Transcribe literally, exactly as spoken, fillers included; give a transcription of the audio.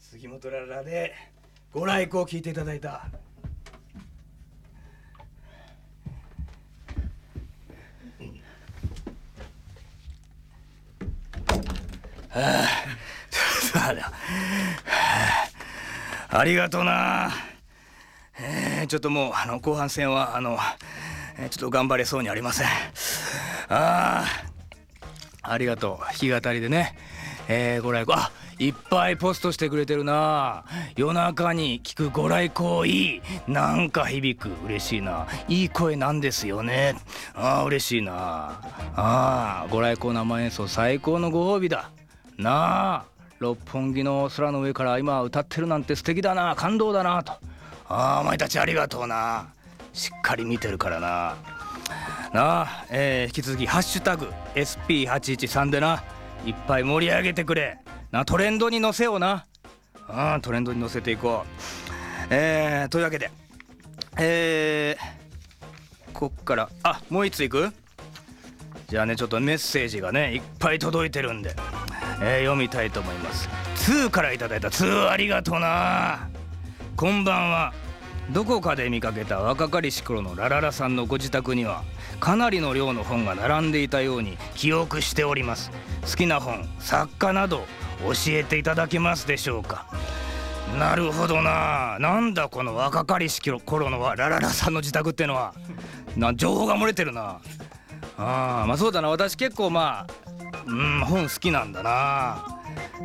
杉本ラララでご来光を聞いていただいた。はあ、そうだ。ありがとな。えー、ちょっともうあの後半戦はあの、えー、ちょっと頑張れそうにありません。ああ、ありがとう。弾き語りでね、えー、ご来光、あ、いっぱいポストしてくれてるな。夜中に聞くご来光いい。なんか響く。嬉しいな。いい声なんですよね。ああ、嬉しいな。ああ、ご来光生演奏最高のご褒美だ。なあ、六本木の空の上から今歌ってるなんて素敵だな。感動だなと。ああ、お前たちありがとうな。しっかり見てるからな。なあ、えー、引き続きハッシュタグ エスピーはちいちさん でないっぱい盛り上げてくれな。トレンドに載せような。うん、トレンドに載せていこう。えー、というわけでえー、こっからあもう一ついく。じゃあね、ちょっとメッセージがねいっぱい届いてるんで、えー、読みたいと思います。にからいただいたにありがとうな。こんばんは。どこかで見かけた若かりし頃のラララさんのご自宅にはかなりの量の本が並んでいたように記憶しております。好きな本、作家など教えていただけますでしょうか。なるほどな。なんだこの若かりし頃のラララさんの自宅ってのは。な、情報が漏れてるな。あー、まあそうだな。私結構まあ、うん、本好きなんだな。